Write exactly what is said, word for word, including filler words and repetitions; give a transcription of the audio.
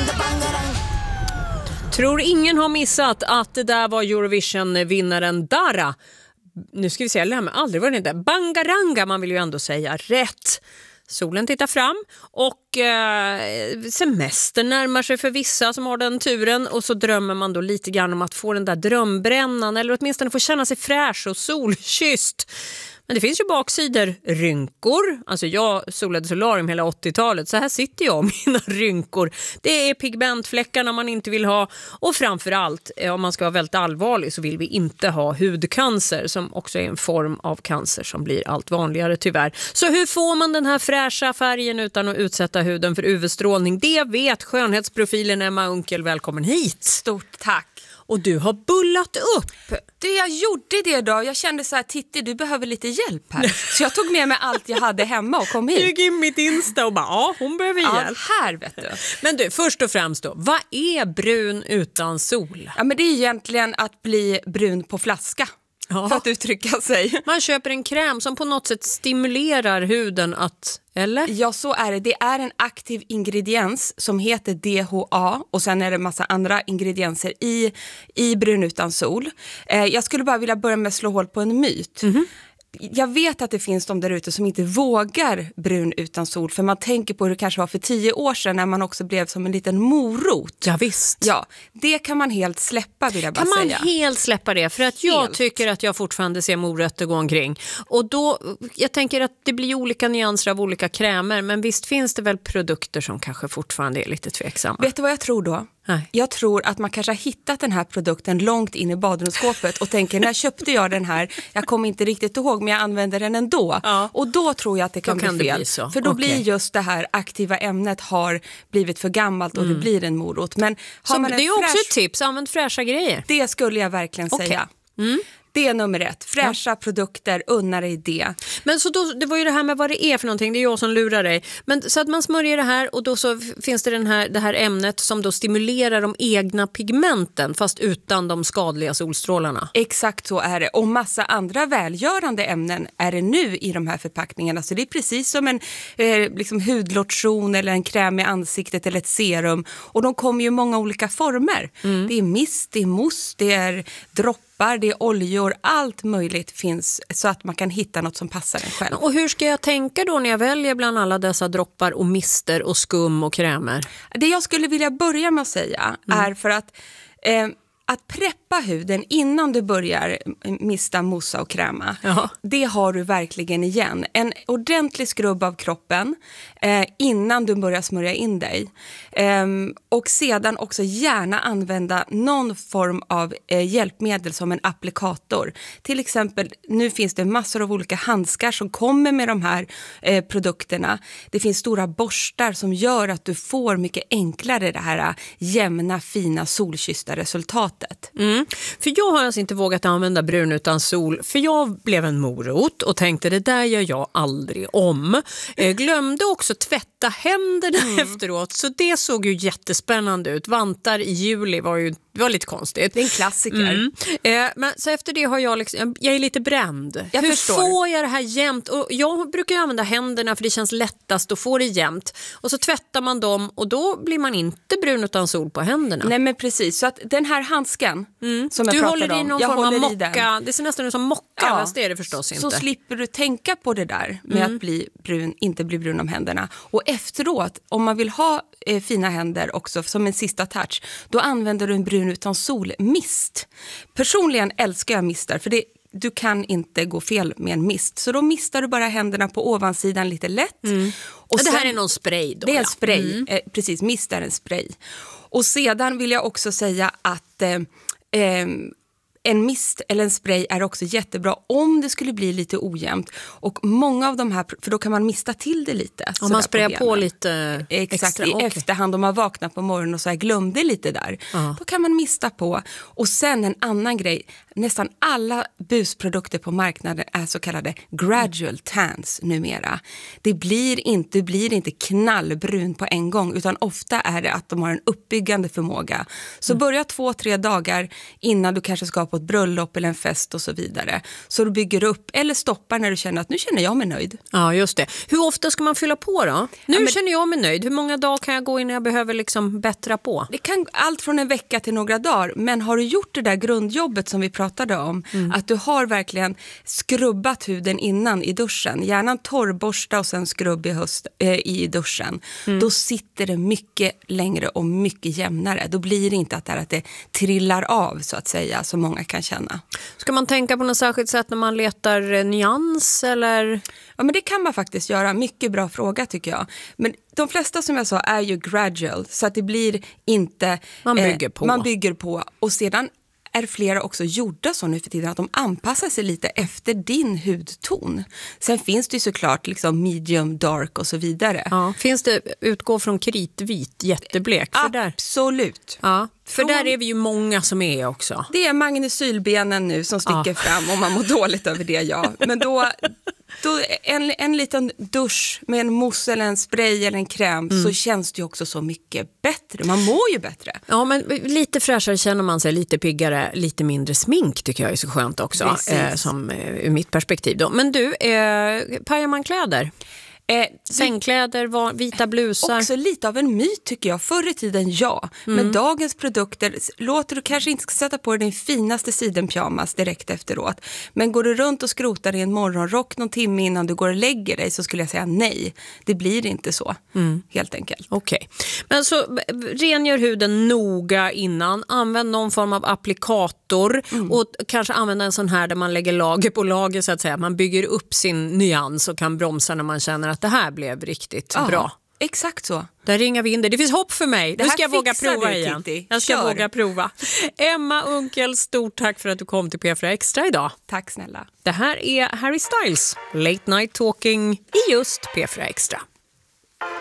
Tror ingen har missat att det där var Eurovision-vinnaren Dara. Nu ska vi se, det här med aldrig var det inte. Bangaranga, man vill ju ändå säga rätt. Solen tittar fram och eh, semester närmar sig för vissa som har den turen. Och så drömmer man då lite grann om att få den där drömbrännan eller åtminstone få känna sig fräsch och solkysst. Men det finns ju baksidor, rynkor. Alltså jag solade solarium hela åttiotalet, så här sitter jag med mina rynkor. Det är pigmentfläckarna man inte vill ha. Och framförallt, om man ska vara väldigt allvarlig, så vill vi inte ha hudcancer, som också är en form av cancer som blir allt vanligare tyvärr. Så hur får man den här fräscha färgen utan att utsätta huden för U V-strålning? Det vet skönhetsprofilen Emma Unkel. Välkommen hit. Stort tack. Och du har bullat upp. Det jag gjorde det då, jag kände så här, Titti, du behöver lite hjälp här. Så jag tog med mig allt jag hade hemma och kom hit. Du gick in mitt Insta och bara, ja, hon behöver ja, hjälp. här vet du. Men du, först och främst då, vad är brun utan sol? Ja, men det är egentligen att bli brun på flaska. Ja. För att uttrycka sig. Man köper en kräm som på något sätt stimulerar huden att, eller? Ja, så är det. Det är en aktiv ingrediens som heter D H A och sen är det en massa andra ingredienser i, i brun utan sol. Eh, jag skulle bara vilja börja med att slå hål på en myt. Mm-hmm. Jag vet att det finns de där ute som inte vågar brun utan sol, för man tänker på hur det kanske var för tio år sedan när man också blev som en liten morot. Ja visst. Ja, det kan man helt släppa, vill jag bara säga. Kan man säga. helt släppa det? För att jag helt. tycker att jag fortfarande ser morötter gå omkring. Och då, jag tänker att det blir olika nyanser av olika krämer, men visst finns det väl produkter som kanske fortfarande är lite tveksamma. Vet du vad jag tror då? Nej. Jag tror att man kanske har hittat den här produkten långt in i badrumsskåpet och tänker, när köpte jag den här? Jag kommer inte riktigt ihåg, men jag använder den ändå. Ja. Och då tror jag att det kan, kan bli fel. Bli så. För då okay. blir just det här aktiva ämnet har blivit för gammalt och mm. det blir en morot. Men har så, man det är fräsch... också ett tips, använd fräscha grejer. Det skulle jag verkligen okay. säga. Mm. Det är nummer ett. Fräscha ja. produkter, unna dig det. Men så då, det var ju det här med vad det är för någonting. Det är jag som lurar dig. Men så att man smörjer det här och då så finns det den här, det här ämnet som då stimulerar de egna pigmenten fast utan de skadliga solstrålarna. Exakt så är det. Och massa andra välgörande ämnen är det nu i de här förpackningarna. Så det är precis som en eh, liksom hudlotion eller en kräm i ansiktet eller ett serum. Och de kommer ju i många olika former. Mm. Det är mist, det är mousse, det är droppar, det är oljor, allt möjligt finns så att man kan hitta något som passar en själv. Och hur ska jag tänka då när jag väljer bland alla dessa droppar och mister och skum och krämer? Det jag skulle vilja börja med att säga mm. är för att eh, att preppa huden innan du börjar mista, mossa och kräma, Jaha. det har du verkligen igen. En ordentlig skrubb av kroppen eh, innan du börjar smörja in dig. Eh, och sedan också gärna använda någon form av eh, hjälpmedel som en applikator. Till exempel, nu finns det massor av olika handskar som kommer med de här eh, produkterna. Det finns stora borstar som gör att du får mycket enklare det här jämna, fina, solkyssta resultatet. Mm. För jag har alltså inte vågat använda brun utan sol, för jag blev en morot och tänkte det där gör jag aldrig om. Jag glömde också tvätta händerna mm. efteråt, så det såg ju jättespännande ut. Vantar i juli var ju det var lite konstigt. Det är en klassiker. Mm. Eh, men så efter det har jag liksom, jag är lite bränd. Jag Hur förstår. får jag det här jämnt? Och jag brukar använda händerna för det känns lättast att få det jämnt. Och så tvättar man dem och då blir man inte brun utan sol på händerna. Nej men precis, så att den här handsken mm. som jag du pratade håller om. i någon jag form av håller mocka. Det ser nästan ut som mocka, ja. fast det är det förstås inte. Så slipper du tänka på det där med mm. att bli brun, inte bli brun om händerna. Och efteråt, om man vill ha eh, fina händer också som en sista touch, då använder du en brun utan sol mist. Personligen älskar jag mistar, för det, du kan inte gå fel med en mist. Så då mistar du bara händerna på ovansidan lite lätt. Mm. Och det sen, här är någon spray då? Det är en ja. spray, Mm. eh, precis, mist är en spray. Och sedan vill jag också säga att eh, eh, en mist eller en spray är också jättebra om det skulle bli lite ojämnt. Och många av de här, för då kan man mista till det lite. Om man sprayar på, på lite Exakt, extra, i okay. efterhand om man vaknar på morgonen och så här glömde lite där. Uh-huh. Då kan man mista på. Och sen en annan grej, nästan alla busprodukter på marknaden är så kallade gradual tans numera. Det blir inte, det blir inte knallbrun på en gång, utan ofta är det att de har en uppbyggande förmåga. Så mm. börja två, tre dagar innan du kanske ska på ett bröllop eller en fest och så vidare. Så du bygger upp eller stoppar när du känner att nu känner jag mig nöjd. Ja, just det. Hur ofta ska man fylla på då? Nu ja, men, känner jag mig nöjd. Hur många dagar kan jag gå innan jag behöver liksom bättra på? Det kan allt från en vecka till några dagar. Men har du gjort det där grundjobbet som vi pratade om, mm. att du har verkligen skrubbat huden innan i duschen, gärna en torrborsta och sen skrubb i, höst, äh, i duschen, mm. då sitter det mycket längre och mycket jämnare. Då blir det inte att det, är att det trillar av så att säga, som många kan känna. Ska man tänka på något särskilt sätt när man letar nyans eller? Ja, men det kan man faktiskt göra. Mycket bra fråga tycker jag. Men de flesta som jag sa är ju gradual, så att det blir inte... Man bygger på. Eh, man bygger på. Och sedan är flera också gjorda så nu för tiden att de anpassar sig lite efter din hudton. Sen finns det ju såklart liksom medium, dark och så vidare. Ja. Finns det utgå från kritvit, jätteblek? För Absolut. Där? Ja. För från, där är vi ju många som är också. Det är magnesylbenen nu som sticker ja. fram och man mår dåligt över det, ja. Men då... Då en, en liten dusch med en mousse eller en spray eller en kräm mm. så känns det ju också så mycket bättre. Man mår ju bättre. Ja, men lite fräschare känner man sig, lite piggare, lite mindre smink tycker jag är så skönt också. Eh, som eh, ur mitt perspektiv då. Men du, eh, pajar man kläder? Eh, Sängkläder, var, vita blusar. Också lite av en myt tycker jag. Förr i tiden ja. Mm. Men dagens produkter låter du kanske inte ska sätta på dig din finaste sidenpyjamas direkt efteråt. Men går du runt och skrotar i en morgonrock någon timme innan du går och lägger dig, så skulle jag säga nej. Det blir inte så. Mm. Helt enkelt. Okej. Okay. Men så rengör huden noga innan. Använd någon form av applikator. Mm. Och kanske använda en sån här där man lägger lager på lager så att säga. Man bygger upp sin nyans och kan bromsa när man känner att det här blev riktigt Aha, bra. Exakt så. Där ringar vi in det. Det finns hopp för mig. Det nu ska jag våga prova du, igen. Titti. Jag ska Kör. våga prova. Emma Unkel, stort tack för att du kom till P fyra Extra idag. Tack snälla. Det här är Harry Styles, Late Night Talking i just P fyra Extra.